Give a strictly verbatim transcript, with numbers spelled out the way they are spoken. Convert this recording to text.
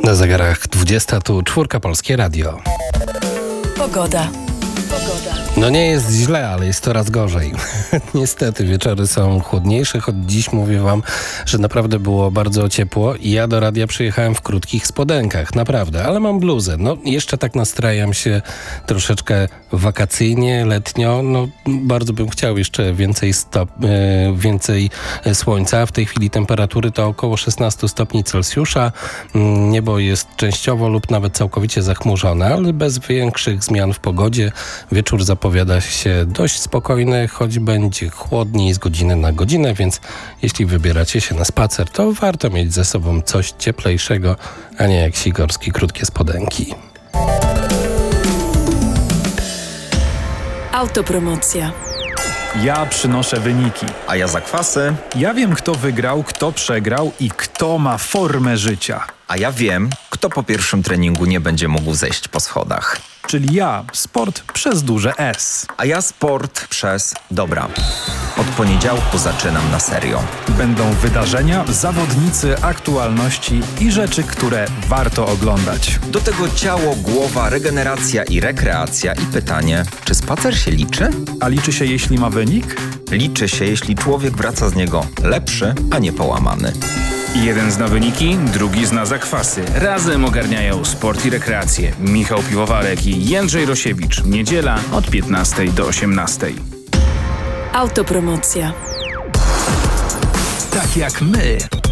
Na zegarach dwudziesta, tu Czwórka Polskie Radio. Pogoda. Pogoda. No nie jest źle, ale jest coraz gorzej. Niestety wieczory są chłodniejsze, choć dziś mówię wam, że naprawdę było bardzo ciepło i ja do radia przyjechałem w krótkich spodenkach, naprawdę, ale mam bluzę. No jeszcze tak nastrajam się troszeczkę wakacyjnie, letnio. No bardzo bym chciał jeszcze więcej, stop, e, więcej słońca. W tej chwili temperatury to około szesnaście stopni Celsjusza. Niebo jest częściowo lub nawet całkowicie zachmurzone, ale bez większych zmian w pogodzie. Wieczór zapowiada się dość spokojny, choć będzie chłodniej z godziny na godzinę, więc jeśli wybieracie się na spacer, to warto mieć ze sobą coś cieplejszego, a nie jak Sikorski krótkie spodenki. Autopromocja. Ja przynoszę wyniki. A ja zakwasy. Ja wiem, kto wygrał, kto przegrał i kto ma formę życia. A ja wiem, kto po pierwszym treningu nie będzie mógł zejść po schodach. Czyli ja, sport przez duże S. A ja sport przez dobra. Od poniedziałku zaczynam na serio. Będą wydarzenia, zawodnicy, aktualności i rzeczy, które warto oglądać. Do tego ciało, głowa, regeneracja i rekreacja i pytanie, czy spacer się liczy? A liczy się, jeśli ma wynik? Liczy się, jeśli człowiek wraca z niego lepszy, a nie połamany. Jeden zna wyniki, drugi zna zakwasy. Razem ogarniają sport i rekreację. Michał Piwowarek i Jędrzej Rosiewicz. Niedziela od piętnastej do osiemnastej. Autopromocja. Tak jak my.